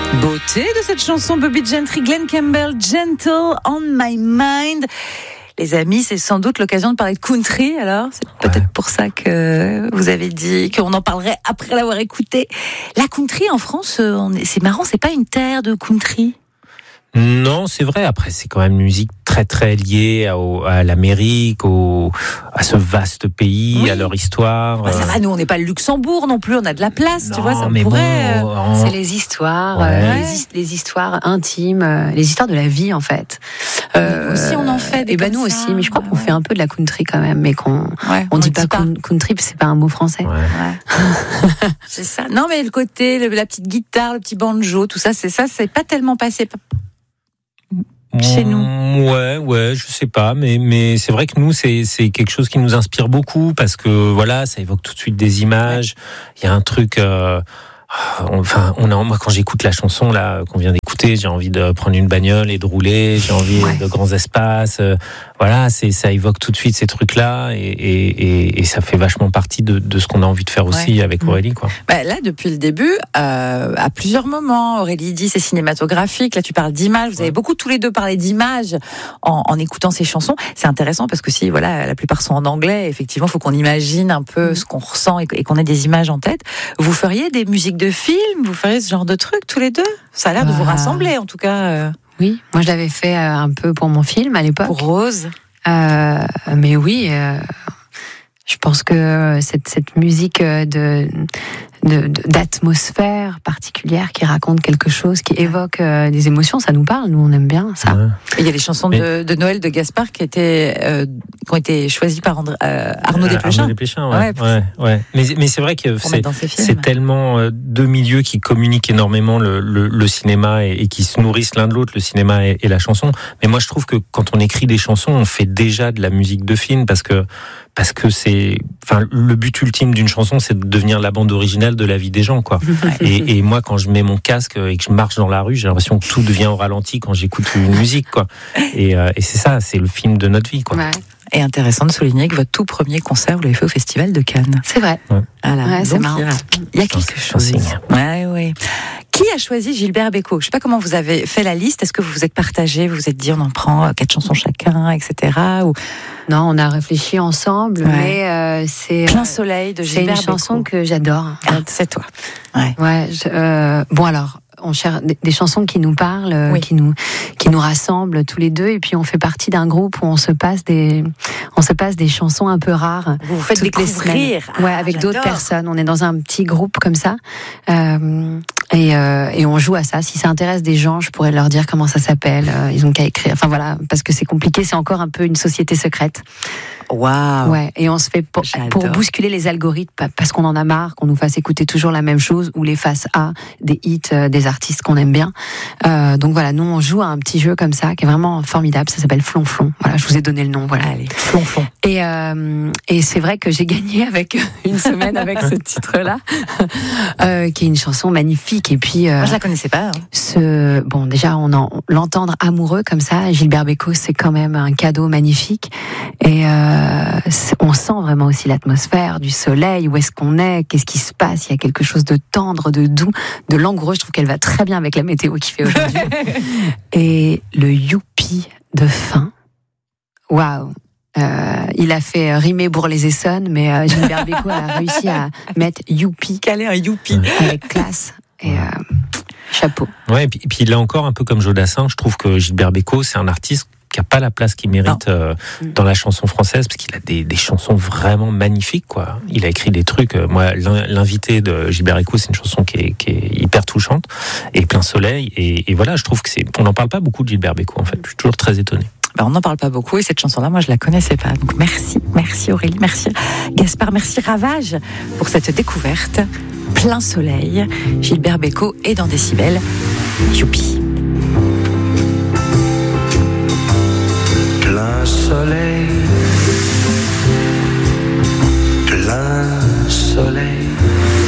Beauté de cette chanson, Bobby Gentry, Glenn Campbell, Gentle on My Mind. Les amis, c'est sans doute l'occasion de parler de country, alors c'est peut-être pour ça que vous avez dit qu'on en parlerait après l'avoir écouté. La country en France, c'est marrant, c'est pas une terre de country. Non, c'est vrai. Après, c'est quand même une musique très très liée à l'Amérique, à ce vaste pays, oui, à leur histoire. Bah, ça va, nous on n'est pas le Luxembourg non plus, on a de la place, non, tu vois. Ça mais pourrait. Bon, c'est les histoires, les histoires intimes, les histoires de la vie en fait. Aussi on en fait. Et ben nous aussi, mais je crois qu'on fait un peu de la country quand même, mais on dit pas country, c'est pas un mot français. Ouais. C'est ça. Non mais le côté, la petite guitare, le petit banjo, tout ça, c'est pas tellement passé chez nous. Ouais, je sais pas, mais c'est vrai que nous, c'est quelque chose qui nous inspire beaucoup parce que voilà, ça évoque tout de suite des images. Il y a un truc. Moi, quand j'écoute la chanson là qu'on vient d'écouter, j'ai envie de prendre une bagnole et de rouler. J'ai envie de grands espaces. Voilà, ça évoque tout de suite ces trucs-là et ça fait vachement partie de ce qu'on a envie de faire aussi avec Aurélie, quoi. Bah, là, depuis le début, à plusieurs moments, Aurélie dit c'est cinématographique. Là, tu parles d'images. Vous avez beaucoup tous les deux parlé d'images en écoutant ces chansons. C'est intéressant parce que si voilà, la plupart sont en anglais, effectivement, il faut qu'on imagine un peu ce qu'on ressent et qu'on ait des images en tête. Vous feriez des musiques de films, vous feriez ce genre de trucs tous les deux? Ça a l'air de vous rassembler, en tout cas. Oui, moi je l'avais fait un peu pour mon film à l'époque. Pour Rose. Mais oui, je pense que cette musique d'atmosphère particulière qui raconte quelque chose, qui évoque des émotions, ça nous parle, nous on aime bien ça. Ouais. Il y a les chansons de Noël de Gaspard qui ont été choisies par Arnaud Desplechin. Arnaud Desplechin, ouais. Mais c'est vrai que c'est tellement deux milieux qui communiquent énormément le cinéma et qui se nourrissent l'un de l'autre, le cinéma et la chanson. Mais moi je trouve que quand on écrit des chansons, on fait déjà de la musique de film parce que le but ultime d'une chanson, c'est de devenir la bande originale de la vie des gens, quoi. Et moi, quand je mets mon casque et que je marche dans la rue, j'ai l'impression que tout devient au ralenti quand j'écoute une musique, quoi. Et c'est ça, c'est le film de notre vie, quoi. Ouais. Et intéressant de souligner que votre tout premier concert, vous l'avez fait au Festival de Cannes. C'est vrai. Ouais. Voilà. C'est marrant. Il y a quelque chose. Ouais. Qui a choisi Gilbert Bécaud? Je sais pas comment vous avez fait la liste. Est-ce que vous vous êtes partagé, vous vous êtes dit on en prend 4 chansons chacun, etc. Ou... Non, on a réfléchi ensemble, mais c'est Plein Soleil de Gilbert Bécaud. C'est une chanson que j'adore. C'est toi. Bon alors, on cherche des chansons qui nous parlent, qui nous rassemblent tous les deux, et puis on fait partie d'un groupe où on se passe des chansons un peu rares. Vous faites découvrir. Avec d'autres personnes. On est dans un petit groupe comme ça, et on joue à ça. Si ça intéresse des gens, je pourrais leur dire comment ça s'appelle. Ils ont qu'à écrire. Enfin voilà, parce que c'est compliqué. C'est encore un peu une société secrète. Waouh. Ouais, et on se fait pour bousculer les algorithmes, parce qu'on en a marre qu'on nous fasse écouter toujours la même chose ou les faces A des hits des artistes qu'on aime bien. Donc voilà, nous on joue à un petit jeu comme ça qui est vraiment formidable. Ça s'appelle Flonflon. Voilà, je vous ai donné le nom. Voilà, allez, Flonflon. Et c'est vrai que j'ai gagné avec une semaine avec ce titre-là, qui est une chanson magnifique. Et puis moi je la connaissais pas. Déjà l'entendre amoureux comme ça, Gilbert Bécaud, c'est quand même un cadeau magnifique. Et on sent vraiment aussi l'atmosphère du soleil, où est-ce qu'on est, qu'est-ce qui se passe, il y a quelque chose de tendre, de doux, de langoureux. Je trouve qu'elle va très bien avec la météo qu'il fait aujourd'hui. Et le youpi de fin, waouh. Il a fait rimer Bourg-les-Essonnes, mais Gilbert Bécaud a réussi à mettre youpi. Caler un youpi. Avec classe. Et chapeau. Ouais, et puis là encore, un peu comme Jodassin, je trouve que Gilbert Bécaud, c'est un artiste qui n'a pas la place qu'il mérite dans la chanson française, parce qu'il a des chansons vraiment magnifiques, quoi. Il a écrit des trucs. Moi, l'invité de Gilbert Bécaud, c'est une chanson qui est hyper touchante, et Plein Soleil. Et voilà, je trouve que on n'en parle pas beaucoup de Gilbert Bécaud, en fait. Je suis toujours très étonné. On n'en parle pas beaucoup, et cette chanson-là, moi, je la connaissais pas. Donc merci Aurélie, merci Gaspard, merci Ravage pour cette découverte. Plein Soleil, Gilbert Bécaud et dans Décibel, youpi.